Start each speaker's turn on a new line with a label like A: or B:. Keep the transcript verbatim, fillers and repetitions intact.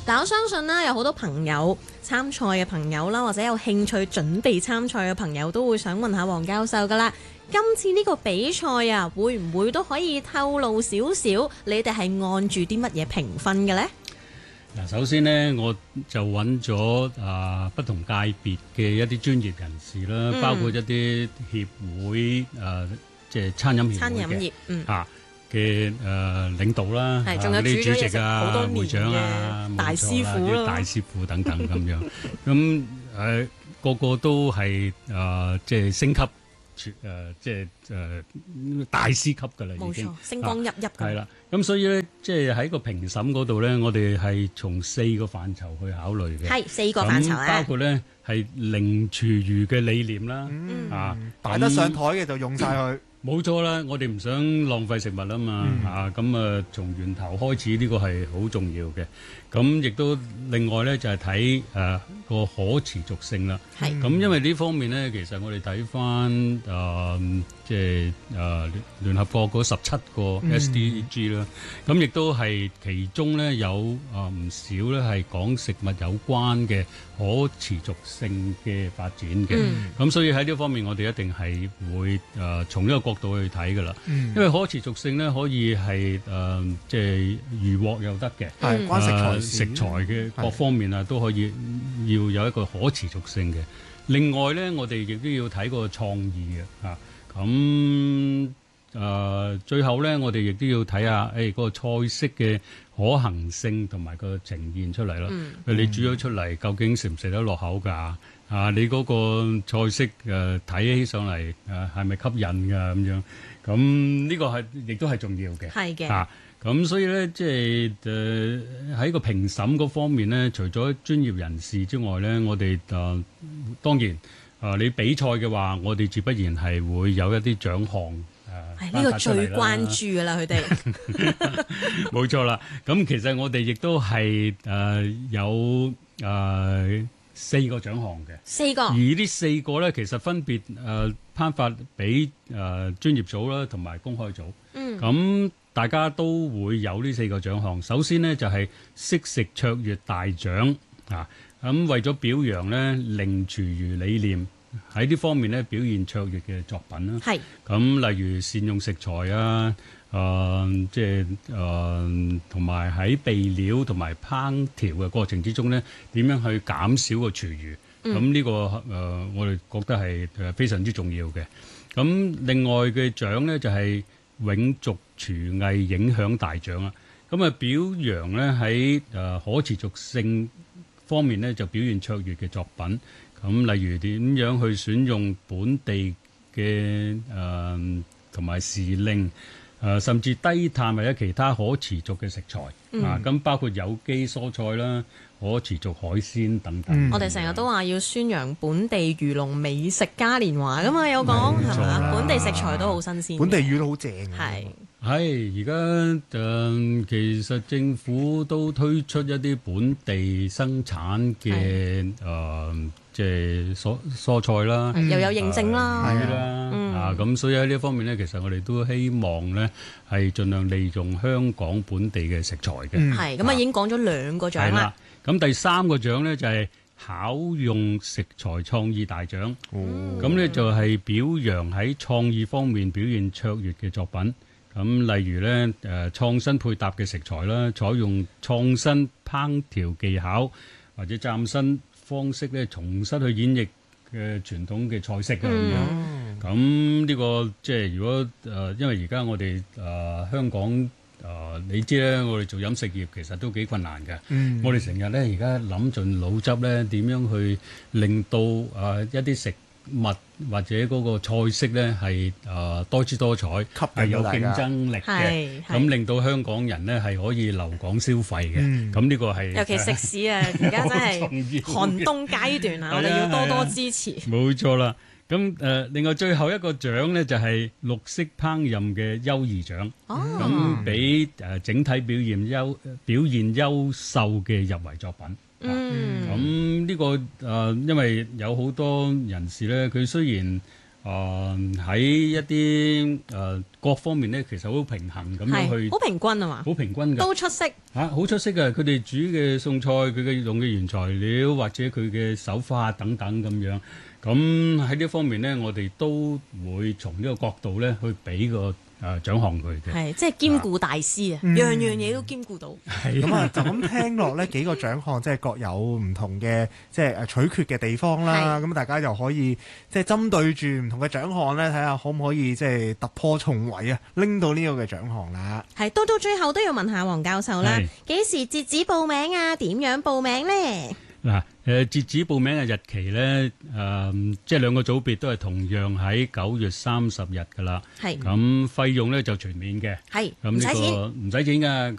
A: 但我相信啦，有好多朋友參賽嘅朋友啦，或者有興趣準備參賽嘅朋友都會想問下黃教授噶啦。今次呢個比賽啊，會唔會都可以透露少少？你哋係按住啲乜嘢評分嘅呢？
B: 嗱，首先呢，我就揾咗啊不同界別嘅一啲專業人士啦，嗯、包括一啲協會誒、呃，即係餐飲協會嘅嚇嘅誒領導啦，
A: 仲有
B: 啲主席啊、會長啊、
A: 大師傅啦、
B: 大師傅等等咁樣，咁誒個個都係誒、呃、即係升級。誒、呃、即係誒、呃、大師級㗎啦，已經
A: 冇錯，星光熠熠㗎。係
B: 啦，咁所以咧，即係喺個評審嗰度咧，我哋係從四個範疇去考慮嘅。
A: 係四個範疇啊，
B: 包括咧係零廚餘嘅理念啦，
C: 嗯、
B: 啊
C: 擺得上台嘅就用晒佢。
B: 冇錯啦，我哋唔想浪費食物啊嘛，嗯、啊咁啊，從源頭開始呢個係好重要嘅。咁亦都另外咧就係睇誒個可持續性啦。係咁，因為呢方面咧，其實我哋睇翻誒即係誒聯合國嗰十七個 S D G 啦、嗯，咁亦都係其中咧有誒唔少咧係講食物有關嘅可持續性嘅發展嘅。咁、嗯、所以喺呢方面，我哋一定係會誒、呃、從呢個角度去睇噶啦。因為可持續性咧可以係誒即係漁獲又得嘅，係關食材。食材嘅各方面啊，都可以要有一個可持續性嘅。另外咧，我哋亦都要睇個創意嘅嚇。咁、啊、誒、呃，最後咧，我哋亦都要睇下誒、哎那個菜式嘅可行性同埋個呈現出嚟啦。嗯、你煮咗出嚟，究竟食唔食得落口㗎？啊，你嗰個菜式誒睇、呃、起上嚟誒係咪吸引㗎咁樣？咁呢個係亦都係重要嘅。係嘅。啊咁所以咧，即係誒喺個評審嗰方面咧，除咗專業人士之外咧，我哋誒、呃、當然啊、呃，你比賽嘅話，我哋自不然係會有一啲獎項誒。呢、
A: 呃呢個最關注㗎啦，佢哋
B: 冇錯啦。咁其實我哋亦都係誒有誒、呃、四個獎項嘅，
A: 四個。而
B: 呢四個咧，其實分別誒頒發俾誒專業組啦，同埋公開組。嗯。咁大家都會有呢四個獎項。首先呢，就係識食卓越大獎啊！咁為咗表揚呢零廚餘理念喺呢方面呢表現卓越嘅作品啦。係咁，例如善用食材啊，誒即係誒同埋喺備料同埋烹調嘅過程之中呢，點樣去減少個廚餘？咁呢、嗯、個誒、呃、我哋覺得係誒非常之重要嘅。咁另外嘅獎呢，就係永續廚藝影響大獎啊！咁啊表揚咧喺誒可持續性方面咧就表現卓越嘅作品。咁例如點樣去選用本地嘅誒同埋時令誒、呃、甚至低碳或者其他可持續嘅食材、嗯、啊！咁包括有機蔬菜啦、可持續海鮮等等。
A: 嗯、我哋成日都話要宣揚本地漁農美食嘉年華噶嘛，有講係嘛？本地食材都好新鮮，
C: 本地魚都好正。係
B: 係而家誒，其實政府都推出一啲本地生產嘅誒，即係蔬蔬菜啦，
A: 又有認證啦，
B: 係啦、嗯、啊，咁所以喺呢一方面咧，其實我哋都希望咧係盡量利用香港本地嘅食材嘅。
A: 係咁啊，已經講咗兩個獎啦。
B: 咁第三個獎咧就係巧用食材創意大獎，咁咧、嗯、就係表揚喺創意方面表現卓越嘅作品。咁例如咧誒創新配搭嘅食材啦，採用創新烹調技巧或者嶄新方式咧，重新去演繹嘅傳統嘅菜式咁樣。咁呢、這個即係如果誒、呃，因為而家我哋誒、呃、香港。誒、呃，你知咧，我哋做飲食業其實都幾困難嘅。嗯、我哋成日咧，而家諗盡腦汁咧，點樣去令到誒、呃、一啲食物或者嗰個菜式咧係誒多姿多彩，係有競爭力嘅，咁令到香港人咧係可以留港消費嘅。咁呢、嗯、個係
A: 尤其食肆啊，而家真係寒冬階段啊，我哋要多多支持。
B: 冇錯啦。咁誒、呃，另外最後一個獎咧就係、是、綠色烹飪嘅優異獎，咁俾誒整體表現優表現優秀嘅入圍作品。嗯，咁呢、啊這個誒、呃，因為有好多人士咧，佢雖然誒喺一啲誒各方面咧，其實好平衡咁樣去，
A: 好平均啊嘛，
B: 好平均㗎，
A: 都出色
B: 嚇，好出色嘅。佢哋煮嘅餸菜，佢嘅用嘅原材料或者佢嘅手法等等咁樣。咁喺呢方面咧，我哋都會從呢個角度咧去俾個誒獎項佢嘅。
A: 係，即係兼顧大師啊，樣樣嘢都兼顧到。
B: 係
C: 咁啊，就咁聽落呢幾個獎項即係各有唔同嘅即係誒取決嘅地方啦。咁大家又可以即係針對住唔同嘅獎項咧，睇下可唔可以即係突破重圍啊，拎到呢個嘅獎項啦。
A: 係，到到最後都要問下黃教授啦，幾時截止報名啊？點樣報名呢？
B: 嗱，誒截止報名嘅日期咧，誒、呃、即係兩個組別都係同樣喺九月三十日㗎啦。係，咁費用咧就全免嘅。係，唔使錢，唔使錢㗎。